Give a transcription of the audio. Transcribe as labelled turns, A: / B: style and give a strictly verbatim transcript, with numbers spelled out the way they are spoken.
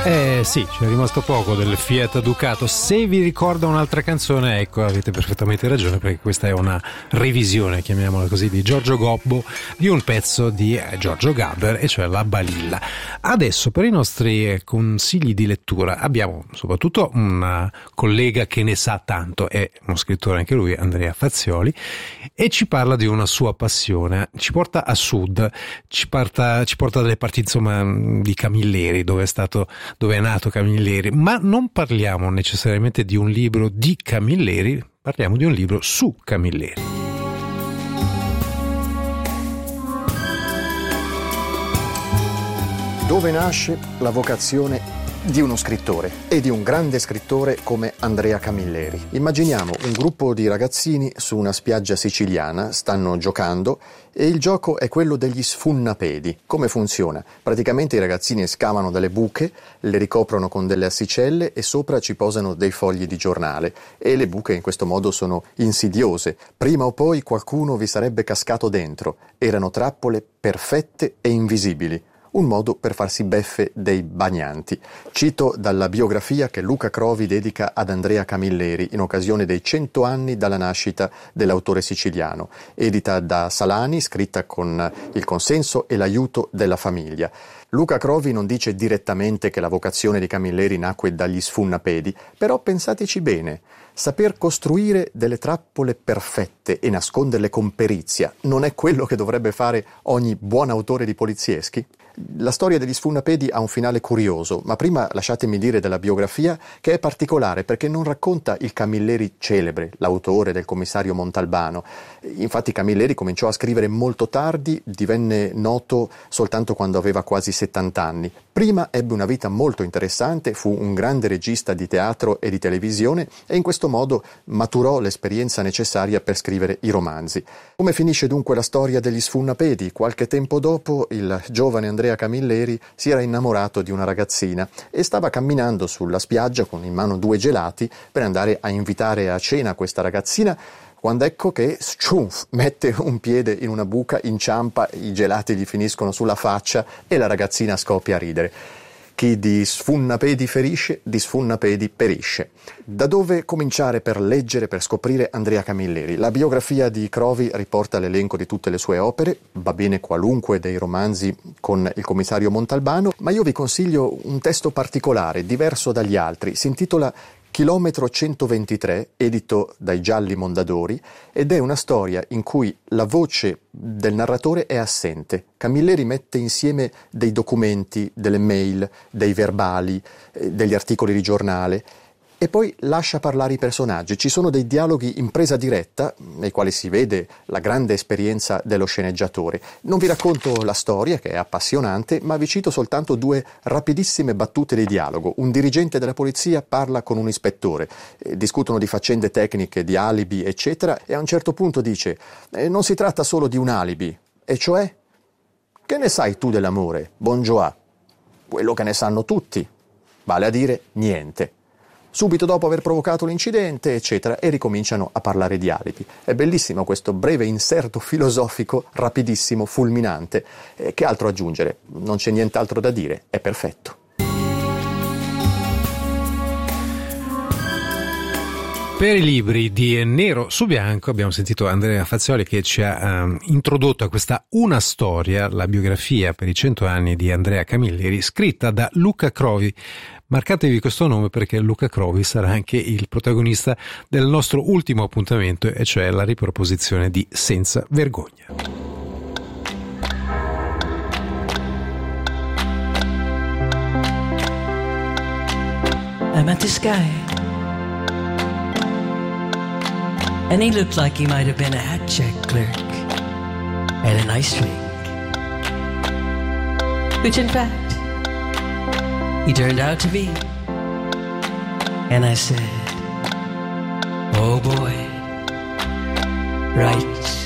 A: Eh sì, ci è rimasto poco del Fiat Ducato. Se vi ricorda un'altra canzone, ecco, avete perfettamente ragione, perché questa è una revisione, chiamiamola così, di Giorgio Gobbo di un pezzo di Giorgio Gaber, e cioè La Balilla. Adesso per i nostri consigli di lettura abbiamo soprattutto una collega che ne sa tanto, è uno scrittore anche lui, Andrea Fazioli, e ci parla di una sua passione, ci porta a sud, ci porta, ci porta dalle parti insomma di Camilleri, dove è stato dove è nato Camilleri, ma non parliamo necessariamente di un libro di Camilleri, parliamo di un libro su Camilleri.
B: Dove nasce la vocazione di uno scrittore e di un grande scrittore come Andrea Camilleri? Immaginiamo un gruppo di ragazzini su una spiaggia siciliana, stanno giocando e il gioco è quello degli sfunnapedi. Come funziona? Praticamente i ragazzini scavano delle buche, le ricoprono con delle assicelle e sopra ci posano dei fogli di giornale, e le buche in questo modo sono insidiose. Prima o poi qualcuno vi sarebbe cascato dentro. Erano trappole perfette e invisibili. Un modo per farsi beffe dei bagnanti. Cito dalla biografia che Luca Crovi dedica ad Andrea Camilleri in occasione dei cento anni dalla nascita dell'autore siciliano, edita da Salani, scritta con il consenso e l'aiuto della famiglia. Luca Crovi non dice direttamente che la vocazione di Camilleri nacque dagli sfunnapedi, però pensateci bene. Saper costruire delle trappole perfette e nasconderle con perizia non è quello che dovrebbe fare ogni buon autore di polizieschi? La storia degli sfunnapedi ha un finale curioso, ma prima lasciatemi dire della biografia che è particolare perché non racconta il Camilleri celebre, l'autore del commissario Montalbano. Infatti Camilleri cominciò a scrivere molto tardi, divenne noto soltanto quando aveva quasi settanta anni. Prima ebbe una vita molto interessante, fu un grande regista di teatro e di televisione e in questo modo maturò l'esperienza necessaria per scrivere i romanzi. Come finisce dunque la storia degli sfunnapedi? Qualche tempo dopo il giovane Andrea Camilleri si era innamorato di una ragazzina e stava camminando sulla spiaggia con in mano due gelati per andare a invitare a cena questa ragazzina, quando ecco che sciunf, mette un piede in una buca, inciampa, i gelati gli finiscono sulla faccia e la ragazzina scoppia a ridere. Chi di sfunnapedi ferisce, di sfunnapedi perisce. Da dove cominciare per leggere, per scoprire Andrea Camilleri? La biografia di Crovi riporta l'elenco di tutte le sue opere, va bene qualunque dei romanzi con il commissario Montalbano, ma io vi consiglio un testo particolare, diverso dagli altri, si intitola Chilometro centoventitré, edito dai Gialli Mondadori, ed è una storia in cui la voce del narratore è assente. Camilleri mette insieme dei documenti, delle mail, dei verbali, eh, degli articoli di giornale e poi lascia parlare i personaggi. Ci sono dei dialoghi in presa diretta, nei quali si vede la grande esperienza dello sceneggiatore. Non vi racconto la storia, che è appassionante, ma vi cito soltanto due rapidissime battute di dialogo. Un dirigente della polizia parla con un ispettore, eh, discutono di faccende tecniche, di alibi, eccetera, e a un certo punto dice eh, non si tratta solo di un alibi, e cioè? Che ne sai tu dell'amore, bon Joa? Quello che ne sanno tutti, vale a dire niente. Subito dopo aver provocato l'incidente, eccetera, e ricominciano a parlare di alibi. È bellissimo questo breve inserto filosofico, rapidissimo, fulminante. Eh, che altro aggiungere? Non c'è nient'altro da dire, è perfetto.
A: Per i libri di Nero su Bianco abbiamo sentito Andrea Fazioli che ci ha um, introdotto a questa Una storia, la biografia per i cento anni di Andrea Camilleri, scritta da Luca Crovi. Marcatevi questo nome perché Luca Crovi sarà anche il protagonista del nostro ultimo appuntamento, e cioè la riproposizione di Senza vergogna.
C: I met this guy, and he looked like he might have been a hat check clerk at an ice rink, which in fact he turned out to be. And I said, oh boy, right